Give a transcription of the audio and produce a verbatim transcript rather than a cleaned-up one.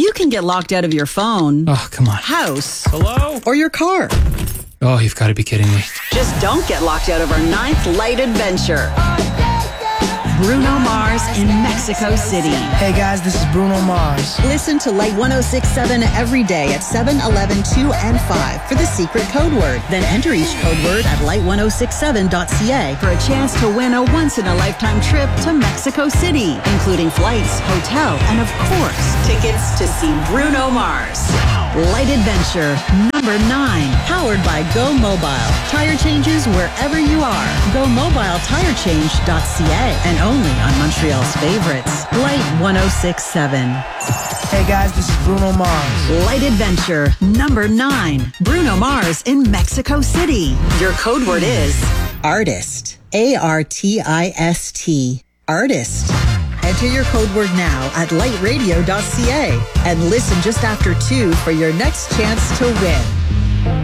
You can get locked out of your phone, Oh, come on. house, Hello? or your car. Oh, you've got to be kidding me. Just don't get locked out of our ninth light adventure. Bruno Mars in Mexico City. Hey guys, this is Bruno Mars. Listen to Light one oh six point seven every day at seven, eleven, two, and five for the secret code word. Then enter each code word at light ten sixty-seven dot c a for a chance to win a once-in-a-lifetime trip to Mexico City, including flights, hotel, and of course, tickets to see Bruno Mars. Light Adventure number nine, powered by Go Mobile. Tire changes wherever you are. Go Mobile Tire Change dot c a and only on Montreal's favorites. Light ten sixty-seven. Hey guys, this is Bruno Mars. Light Adventure number nine, Bruno Mars in Mexico City. Your code word is artist. A R T I S T. Artist. Enter your code word now at light radio dot c a and listen just after two for your next chance to win.